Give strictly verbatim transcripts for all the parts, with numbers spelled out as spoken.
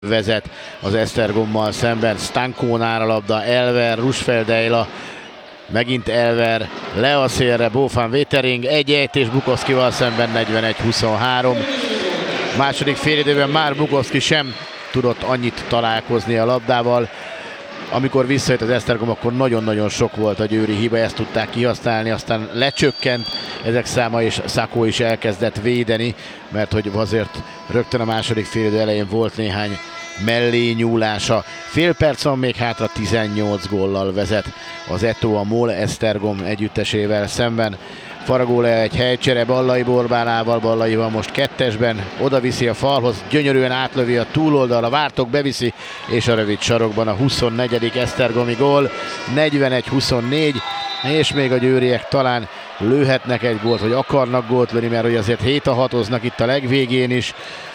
vezet az Esztergommal szemben. Stankónál a labda, Elver, Rusfeldeila, megint Elver, le a szélre, Bófán Vétering, egy ejtés Bukovszkival szemben, negyvenegy huszonhárom. Második félidőben már Bukovszki sem tudott annyit találkozni a labdával. Amikor visszajött az Esztergom, akkor nagyon-nagyon sok volt a győri hiba, ezt tudták kihasználni, aztán lecsökkent ezek száma, és Szakó is elkezdett védeni, mert hogy azért rögtön a második félidő elején volt néhány mellé nyúlása. Fél perc van még hátra, tizennyolc góllal vezet az Eto a MOL Esztergom együttesével szemben. Faragó le egy helycsere Ballai Borbálával, Ballaival most kettesben, oda viszi a falhoz, gyönyörűen átlövi a túloldalra, Vártok beviszi, és a rövid sarokban a huszonnegyedik esztergomi gól, negyvenegy huszonnégy, és még a győriek talán lőhetnek egy gólt, vagy akarnak gólt lőni, mert hogy azért hét a hatoznak itt a legvégén is.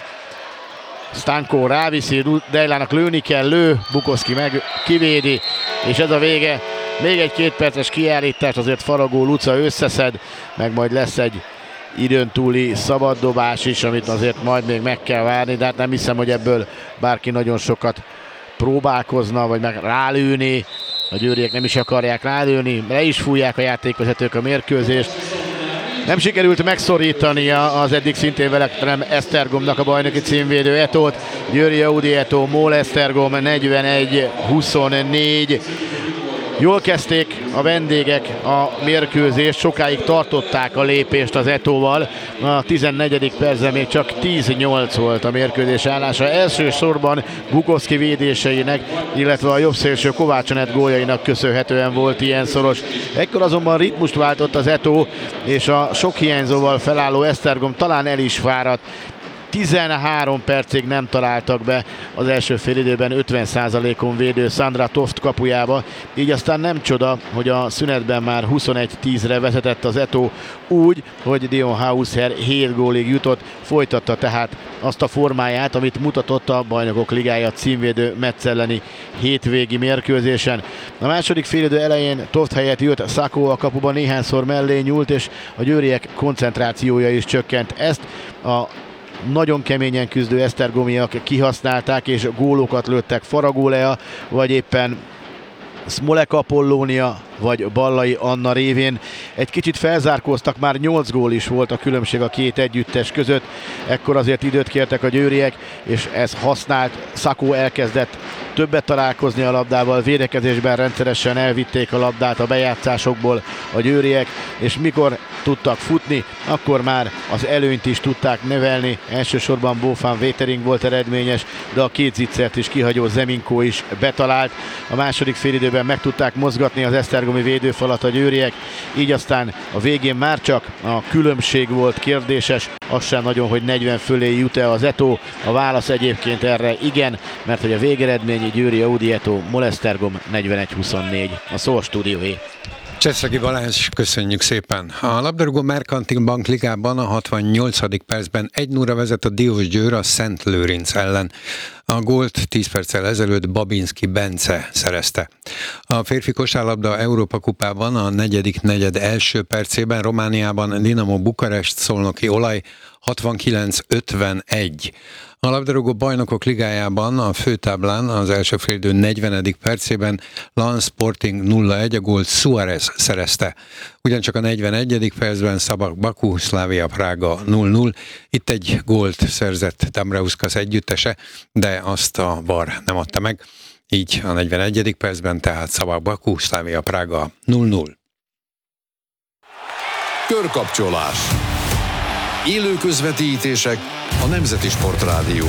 Stankó ráviszi, Dejlának lőni kell, lő, Bukovszki meg kivédi, és ez a vége. Még egy két perces kiállítás, azért Faragó Luca összeszed, meg majd lesz egy időn túli szabaddobás is, amit azért majd még meg kell várni, de hát nem hiszem, hogy ebből bárki nagyon sokat próbálkozna, vagy meg rálőni. A győriek nem is akarják rálőni, le is fújják a játékvezetők a mérkőzést. Nem sikerült megszorítania az eddig szintén velektelen Esztergomnak a bajnoki címvédő Etót. Győri Audi Eto, MOL Esztergom negyvenegy huszonnégy. Jól kezdték a vendégek a mérkőzést, sokáig tartották a lépést az Etóval. A tizennegyedik percben még csak tíz nyolc volt a mérkőzés állása. Elsősorban Bukovszki védéseinek, illetve a jobbszélső Kovács Anett góljainak köszönhetően volt ilyen szoros. Ekkor azonban ritmust váltott az Eto, és a sok hiányzóval felálló Esztergom talán el is fáradt. tizenhárom percig nem találtak be az első félidőben ötven százalékon védő Sandra Toft kapujába, így aztán nem csoda, hogy a szünetben már huszonegy tízre vezetett az Eto úgy, hogy Dion Hausher hét gólig jutott, folytatta tehát azt a formáját, amit mutatott a Bajnokok Ligája címvédő Metz elleni hétvégi mérkőzésen. A második félidő elején Toft helyett jött Szakó a kapuban, néhányszor mellé nyúlt, és a győriek koncentrációja is csökkent. Ezt a nagyon keményen küzdő esztergomiak kihasználták, és gólokat lőttek Faragó Lea, vagy éppen Smolek Apollónia, vagy Ballai Anna révén. Egy kicsit felzárkóztak, már nyolc gól is volt a különbség a két együttes között. Ekkor azért időt kértek a győriek, és ez használt. Szakó elkezdett többet találkozni a labdával, védekezésben rendszeresen elvitték a labdát a bejátszásokból a győriek, és mikor tudtak futni, akkor már az előnyt is tudták növelni. Elsősorban Bófán Vétering volt eredményes, de a két zicsert is kihagyó Zeminko is betalált. A második félidőben meg tudták mozgatni az esztergomi védőfalat a győriek, így aztán a végén már csak a különbség volt kérdéses, az sem nagyon, hogy negyven fölé jut-e az Eto. A válasz egyébként erre igen, mert hogy a végeredmény Győri Audi Eto, MOL Esztergom negyvenegy huszonnégy. A szó a stúdióé. Cseszegi Balázs, köszönjük szépen. A labdarúgó Merkantil Bank Ligában a hatvannyolcadik percben egy nulla vezet a Diós Győr a Szent Lőrinc ellen. A gólt tíz perccel ezelőtt Babinski Bence szerezte. A férfi kosárlabda Európa kupában a negyedik negyed első percében Romániában Dinamo Bukarest Szolnoki Olaj hatvankilenc ötvenegy. A labdarúgó Bajnokok Ligájában a főtáblán az első félidő negyvenedik percében Lens Sporting nulla egy, a gólt Suárez szerezte. Ugyancsak a negyvenegyedik percben Szabak Baku, Slavia Prága nulla nulla. Itt egy gólt szerzett Dambrauskas együttese, de azt a VAR nem adta meg. Így a negyvenegyedik percben tehát Szabak Baku, Slavia Prága nulla nulla. Körkapcsolás. Élő közvetítések a Nemzeti Sportrádió